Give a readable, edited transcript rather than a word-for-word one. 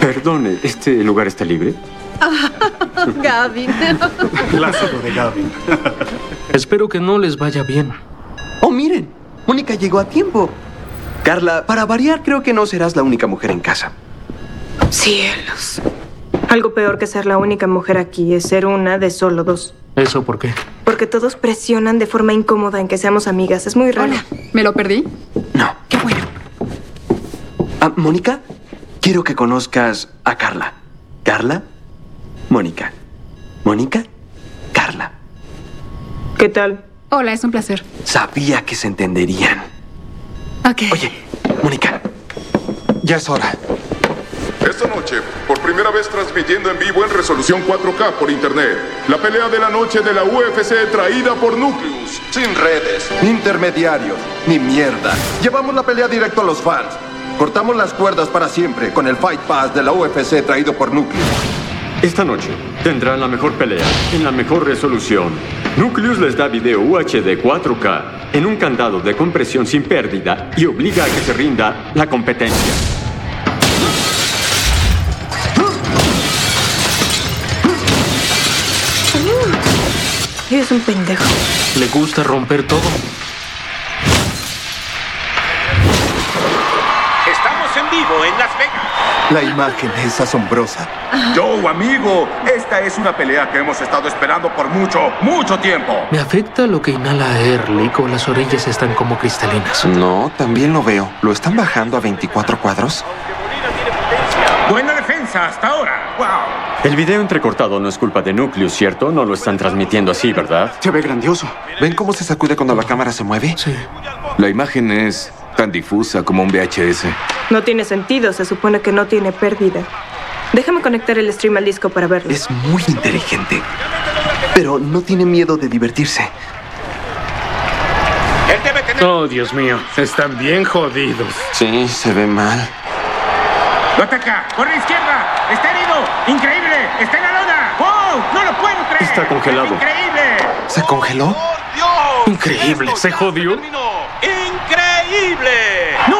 Perdone, ¿este lugar está libre? Gavin. Clásico de Gavin. Espero que no les vaya bien. Oh, miren, Mónica llegó a tiempo. Carla, para variar, creo que no serás la única mujer en casa. Cielos. Algo peor que ser la única mujer aquí es ser una de solo dos. ¿Eso por qué? Porque todos presionan de forma incómoda en que seamos amigas. Es muy raro. Hola, ¿me lo perdí? No. Qué bueno. Mónica, quiero que conozcas a Carla. Carla, Mónica. Mónica, Carla. ¿Qué tal? Hola, es un placer. Sabía que se entenderían. Ok. Oye, Mónica, ya es hora. Esta noche, por primera vez transmitiendo en vivo en resolución 4K por internet, la pelea de la noche de la UFC traída por Nucleus. Sin redes, ni intermediarios, ni mierda. Llevamos la pelea directo a los fans. Cortamos las cuerdas para siempre con el Fight Pass de la UFC traído por Nucleus. Esta noche tendrán la mejor pelea en la mejor resolución. Nucleus les da video UHD 4K en un candado de compresión sin pérdida y obliga a que se rinda la competencia. Eres un pendejo. Le gusta romper todo. Estamos en vivo en Las Vegas. La imagen es asombrosa. Yo, amigo, esta es una pelea que hemos estado esperando por mucho, mucho tiempo. Me afecta lo que inhala Ehrlich o las orillas están como cristalinas. No, también lo veo. ¿Lo están bajando a 24 cuadros? Buena defensa hasta ahora. ¡Wow! El video entrecortado no es culpa de Nucleus, ¿cierto? No lo están transmitiendo así, ¿verdad? Se ve grandioso. ¿Ven cómo se sacude cuando la cámara se mueve? Sí. La imagen es tan difusa como un VHS. No tiene sentido. Se supone que no tiene pérdida. Déjame conectar el stream al disco para verlo. Es muy inteligente, pero no tiene miedo de divertirse. Él debe tener... Oh, Dios mío. Están bien jodidos. Sí, se ve mal. ¡Lo ataca! ¡Por la izquierda! ¡Está herido! ¡Increíble! ¡Está en la lona! ¡Wow! ¡No lo puedo creer! Está congelado. ¡Increíble! ¿Se congeló? ¡Dios! Increíble. ¿Se jodió? ¡Increíble!